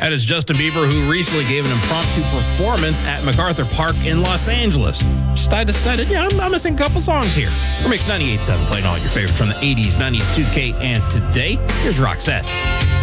That is Justin Bieber, who recently gave an impromptu performance at MacArthur Park in Los Angeles. Just I decided, I'm going to sing a couple songs here. We're Mix 98.7, playing all your favorites from the 80s, 90s, 2K, and today. Here's Roxette.